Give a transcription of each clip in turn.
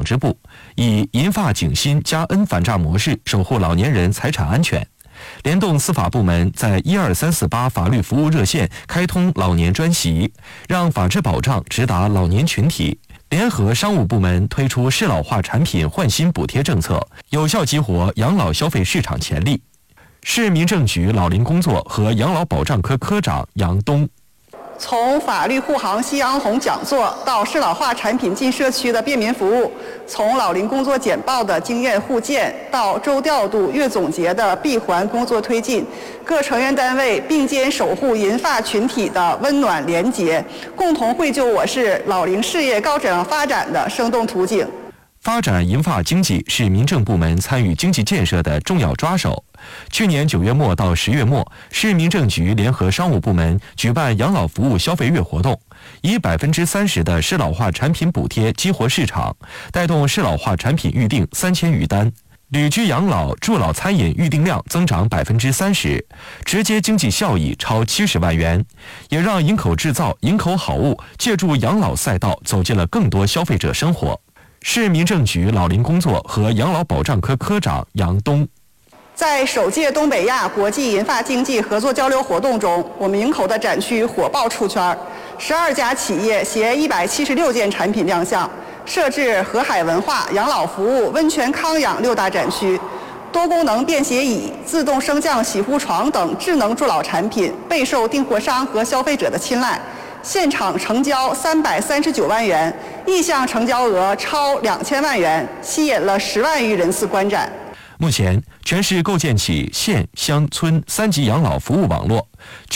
织部，以银发景新加 N 反诈模式守护老年人财产安全。联动司法部门在12348法律服务热线开通老年专席，让法治保障直达老年群体。联合商务部门推出适老化产品换新补贴政策，有效激活养老消费市场潜力。市民政局老龄工作和养老保障科科长杨东。 从法律护航夕阳红讲座到适老化产品进社区的便民服务，从老龄工作简报的经验互鉴到周调度、月总结的闭环工作推进，各成员单位并肩守护银发群体的温暖连结，共同绘就我市老龄事业高质量发展的生动图景。 发展银发经济是民政部门参与经济建设的重要抓手。去年9月末到10月末，市民政局联合商务部门举办养老服务消费月活动，以30%的适老化产品补贴激活市场，带动适老化产品预订3000余单，旅居养老、助老餐饮预订量增长30%，直接经济效益超70万元，也让营口制造、营口好物借助养老赛道走进了更多消费者生活。市民政局老龄工作和养老保障科科长杨东。 在首届东北亚国际银发经济合作交流活动中，我们营口的展区火爆出圈，12家企业携176件产品亮相，设置河海文化、养老服务、温泉康养6大展区，多功能便携椅、自动升降洗护床等智能助老产品备受订货商和消费者的青睐。现场成交339万元，意向成交额超2000万元，吸引了10万余人次观展。 目前，全市构建起县、乡、村3级养老服务网络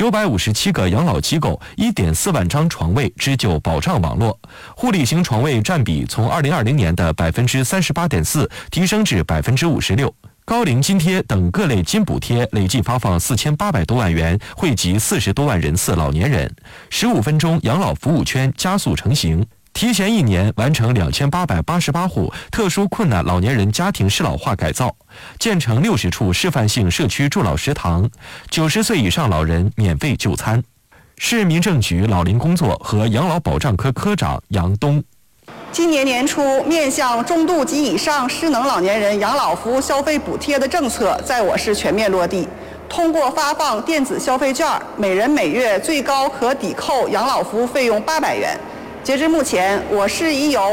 ，957个养老机构1.4万张床位织就保障网络，护理型床位占比从2020年的38.4%提升至56%。高龄津贴等各类津补贴累计发放4800多万元，惠及40多万人次老年人。15分钟养老服务圈加速成型，提前1年完成2888户特殊困难老年人家庭适老化改造，建成60处示范性社区助老食堂，90岁以上老人免费就餐。市民政局老龄工作和养老保障科科长杨东。 今年年初，面向中度及以上失能老年人养老服务消费补贴的政策在我市全面落地。通过发放电子消费券，每人每月最高可抵扣养老服务费用800元。截至目前，我市已有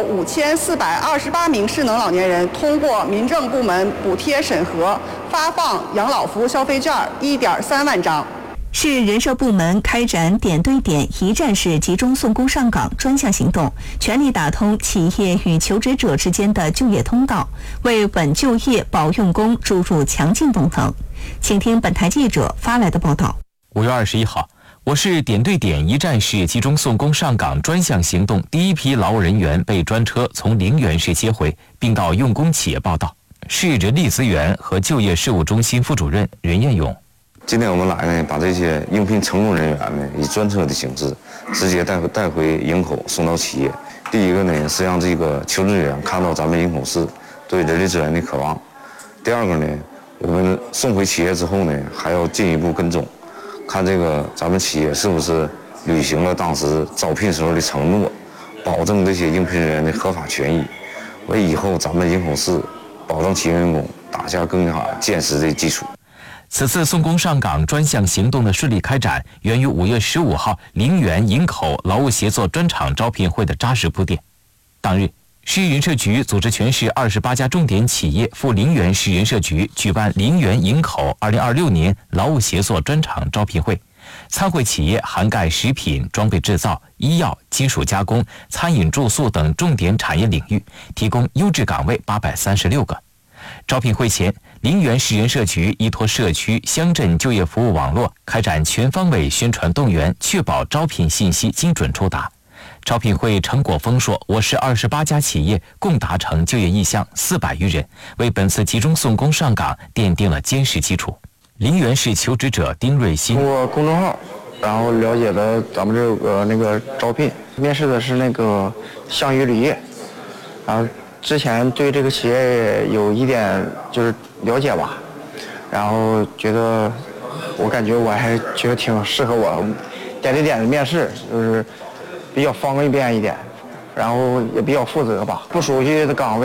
5428名失能老年人通过民政部门补贴审核，发放养老服务消费券1.3万张。 市人社部门开展点对点一站式集中送工上岗专项行动，全力打通企业与求职者之间的就业通道，为稳就业、保用工注入强劲动能。请听本台记者发来的报道。 5月21号，我市点对点一站式集中送工上岗专项行动第一批劳务人员被专车从陵园市接回，并到用工企业报到。市人力资源和就业事务中心副主任任彦勇。 今天我们来呢，把这些应聘成功人员呢，以专车的形式直接带回营口送到企业。第一个呢，是让这个求职者看到咱们营口市对人力资源的渴望；第二个呢，我们送回企业之后呢，还要进一步跟踪，看这个咱们企业是不是履行了当时招聘时候的承诺，保证这些应聘人员的合法权益，为以后咱们营口市保障企业员工打下更加坚实的基础。 此次送工上岗专项行动的顺利开展，源于5月15号陵园营口劳务协作专场招聘会的扎实铺垫。当日，市人社局组织全市28家重点企业赴陵园市人社局举办陵园营口2026年劳务协作专场招聘会。参会企业涵盖食品、装备制造、医药、金属加工、餐饮住宿等重点产业领域，提供优质岗位836个。招聘会前，陵园市人社局依托社区、乡镇就业服务网络，开展全方位宣传动员，确保招聘信息精准触达。招聘会成果丰硕，我市28家企业共达成就业意向400余人，为本次集中送工上岗奠定了坚实基础。陵园市求职者丁瑞新通过公众号，然后了解了咱们这个招聘，面试的是那个项羽铝业，然后之前对这个企业有一点就是了解吧，然后我感觉我还觉得挺适合我，点对点的面试就是比较方便一点，然后也比较负责吧，不熟悉的岗位